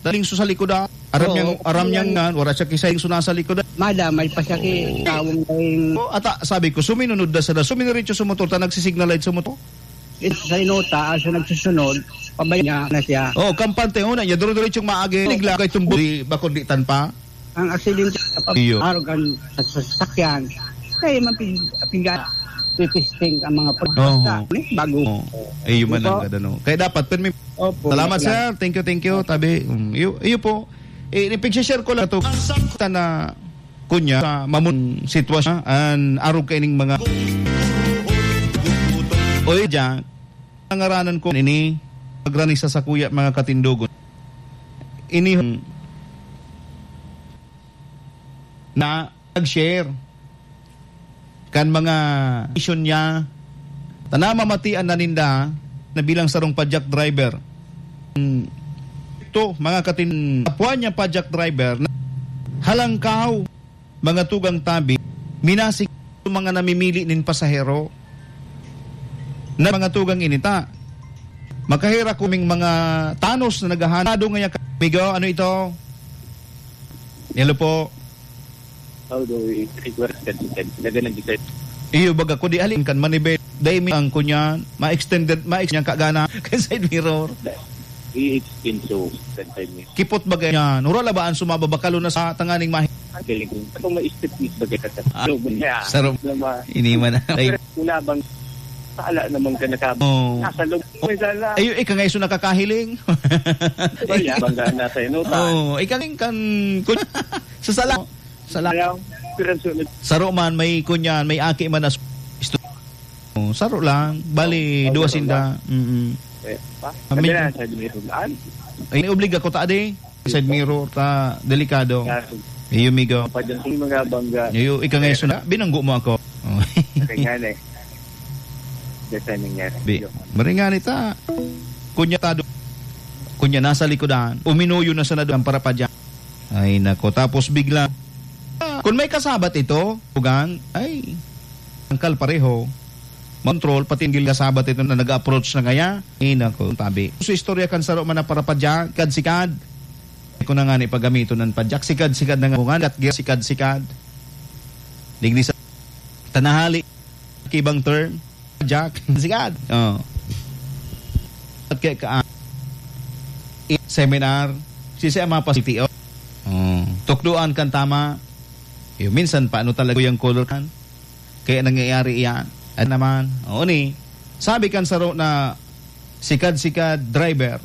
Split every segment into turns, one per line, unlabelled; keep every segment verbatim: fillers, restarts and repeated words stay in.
Taling so sa likod ah. Aram
Oo,
niyang, aram niyang
yan.
nga, wala siya kisayang suna sa likod ah.
Madamay pa siya kay tawong tayong
O, ata, sabi ko, suminunod na sa da. Suminuritso sa motor, ta nagsisignal light sa motor.
sa inota, asa nagsusunod, pabay niya na siya.
Oh, kampante una niya, duro-diretsyong maagi. Nigla kay tumbo, bakod di tanpa.
Ang aksidente sa
Iyo.
pag-arogan sa sasakyan, kaya mapinggan, pipisting ang mga
Oo.
pagkasta. Bago.
Oh, ay man ang gadano. Kaya dapat permi.
Opo.
Salamat sir. Thank you, thank you. Tabi. Um, iyo, iyo po. Eh, ipig-share ko lang to na kunya sa mamun sitwasyon an arog kaining mga oy diyan nangaranan ko ini pagranisa sa kuya mga katindugon ini na nag-share kan mga mission niya tanama matian na ninda na bilang sarong pajak driver ito mga katin kapwa niya pajak driver na halangkaw mga tugang tabi minasik mga namimili nin pasahero na mga tugang inita makahira kuming mga tanos na naghahanado ngayon Migo, ano ito? Hello po.
How do we request that you can nagalang dito?
Iyo baga ko di alin kan manibel day mi ang kunyan ma-extended ma-extend kagana kay side mirror
I-extend so that time is
kipot bagay yan ura labaan sumababakalo na sa tanganing mahi
ang galing ko kung ma-step is bagay ka
Ah,
so niya
sarap. Iniman na ay
wala bang sala naman ka nakab
oh.
nasa loob may sala
Ayo ika nga iso nakakahiling
wala bangga na tayo no ta
oh ikaling kan kun sa sala sala
ayaw pero sunod
saro man may kunyan may aki man as oh, saro lang bali
Oh,
duwa
saro
sinda mm
eh pa
Amin.
kami na sa dimirulan
ay obliga ko ta ade side mirror ta delikado iyo migo
pa dyan yung mga bangga
iyo ika nga iso na binanggo mo ako oh.
kaya nga eh dito nangyari
Bi, maringani ta. Kunya tado. Kunya nasa likodan. Uminuyo na sa nadang para pa dyan. Ay nako, tapos bigla. Kung may kasabat ito, tugang, ay, angkal pareho. Control, patingil kasabat ito na nag-approach na kaya. Ay nako, tabi. So, istorya kan saro man na para pa dyan, kad-sikad. Kung na nga ni pagamito ng padyak, sikad-sikad na nga bungan, at sikad-sikad. Digli sa tanahali, kibang term. Jack, sigad. Oh. At kaya ka seminar si sa mga pasiti. Oh. Tukduan kan tama. Yung minsan paano talaga yung color kan? Kaya nangyayari iyan. At naman, oo ni. Sabi kan saro na sikad-sikad driver.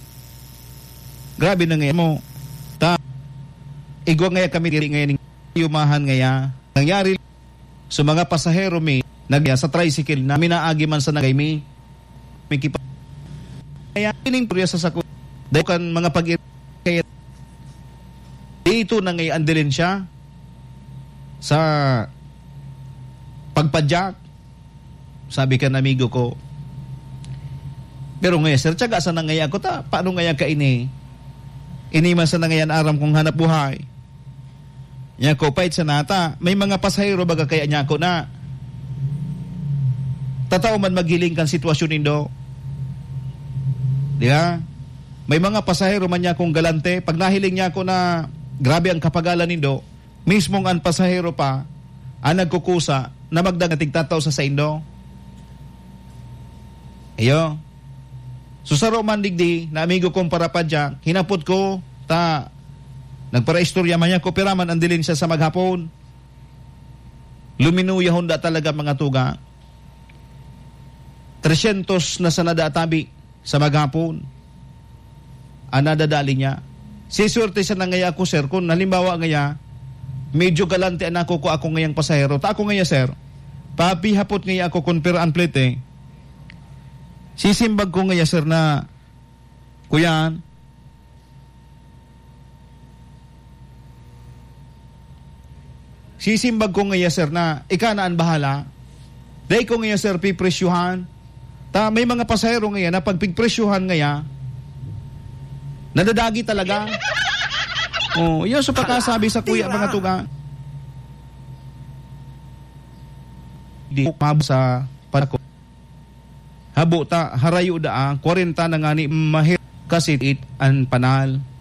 Grabe na ngayon mo. Ta igwa ngaya kami diri ngayon yumahan ngaya. Nangyari sa mga pasahero may nagya sa tricycle na minaagi man sa nagay mi may kipa kaya ining purya sa sako daw kan mga pag kaya dito na ngay andilin siya sa pagpadyak sabi kan amigo ko pero ngay sir tiyaga sa nangaya ko ta paano ngaya ka ini ini man sa nangayan aram kong hanap buhay nya ko pait sa nata may mga pasahero baga kaya nya ko na tatao man magiling kan sitwasyon nindo. Di ba? May mga pasahero man niya kung galante. Pag nahiling niya ako na grabe ang kapagalan nindo, mismong ang pasahero pa ang nagkukusa na magdagatig tataw sa sa indo. Ayo. Susaro man digdi na amigo kong para pa dyan, hinapot ko, ta, nagpara-istorya man niya ko, piraman ang dilin siya sa maghapon. Luminuya honda talaga mga tuga. three hundred na sa nadatabi sa maghapon. Ang nadadali niya. Siswerte sa nangaya ako, sir, kung halimbawa ngaya, medyo galante na ako ko ako ngayang pasahero. Ta ako ngaya, sir, papihapot ngaya ako kung pera ang plate, eh. Sisimbag ko ngaya, sir, na kuyan, sisimbag ko ngaya, sir, na ika na ang bahala. Dahil ko ngaya, sir, pipresyuhan. Ta, may mga pasahero ngayon na pagpigpresyuhan ngayon, nadadagi talaga. Oh, yun sa pagkasabi sa kuya mga tuga. Di mabo sa panako. Habo ta harayo da forty na nga ni mahir kasi it an panal.